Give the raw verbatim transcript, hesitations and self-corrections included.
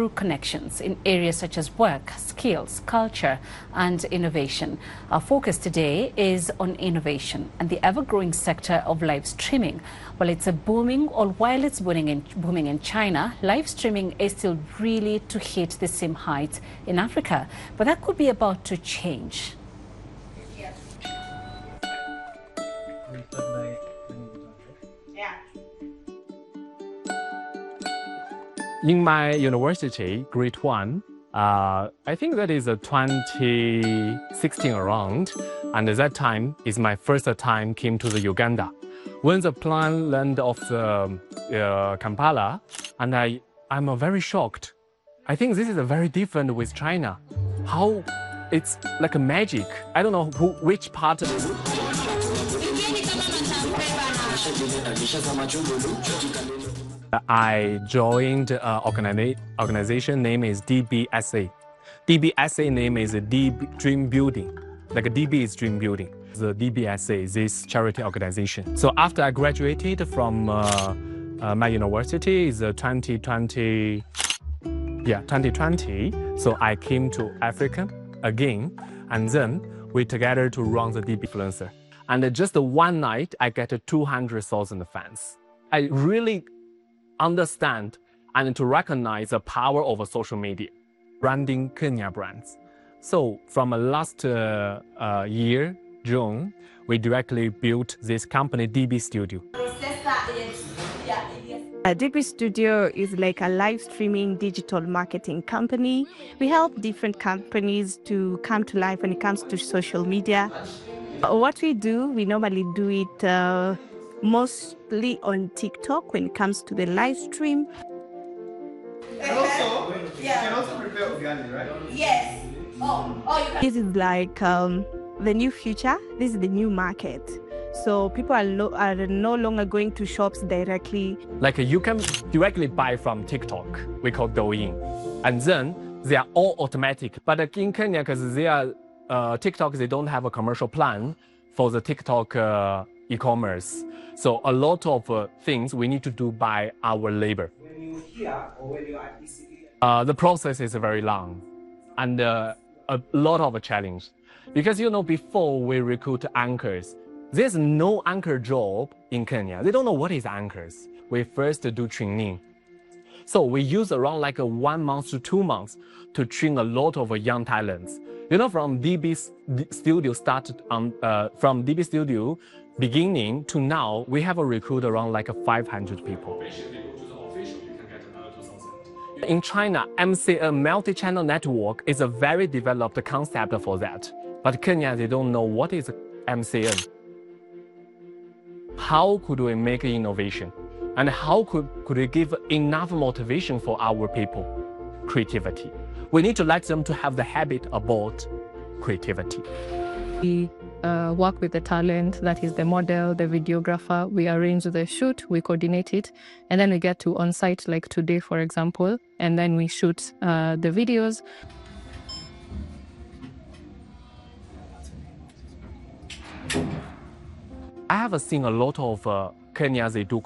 through connections in areas such as work, skills, culture, and innovation. Our focus today is on innovation and the ever-growing sector of live streaming. While it's a booming, or while it's booming in, booming in China, live streaming is still really to hit the same height in Africa. But that could be about to change. In my university, grade one, uh, I think that is a twenty sixteen around, and at that time is my first time came to the Uganda. When the plane landed off the uh, Kampala, and I, I'm uh, very shocked. I think this is a very different with China. How it's like a magic. I don't know who, which part. I joined an organi organization name is D B S A. D B S A name is D B Dream Building. Like a D B is Dream Building. The D B S A is this charity organization. So after I graduated from uh, uh, my university is uh, twenty twenty, yeah, twenty twenty. So I came to Africa again, and then we together to run the D B Influencer. And just one night, I get two hundred thousand fans. I really understand and to recognize the power of social media, branding Kenya brands. So from last uh, uh, year, June, we directly built this company, D B Studio. Uh, D B Studio is like a live streaming digital marketing company. We help different companies to come to life when it comes to social media. Uh, what we do, we normally do it uh, mostly on TikTok when it comes to the live stream. And also, yeah. You can also prepare Ugali, right? Yes. Oh, oh, you can. This is like um, the new future. This is the new market. So people are, lo are no longer going to shops directly. Like you can directly buy from TikTok, we call Douyin. And then they are all automatic. But in Kenya, because they are uh, TikTok, they don't have a commercial plan for the TikTok uh, e-commerce. So a lot of uh, things we need to do by our labor. When you hear or when you are at E C B, uh, the process is very long and uh, a lot of a challenge. Because, you know, before we recruit anchors, there's no anchor job in Kenya. They don't know what is anchors. We first do training. So we use around like a one month to two months to train a lot of young talents. You know, from D B Studio started on, uh, from D B Studio beginning to now, we have a recruit around like a five hundred people. In China, M C N, multi-channel network, is a very developed concept for that. But Kenya, they don't know what is M C N. How could we make innovation? And how could, could we give enough motivation for our people? Creativity. We need to let them to have the habit about creativity. We uh, work with the talent, that is the model, the videographer. We arrange the shoot, we coordinate it, and then we get to on-site, like today, for example, and then we shoot uh, the videos. I have seen a lot of uh, Kenya, they do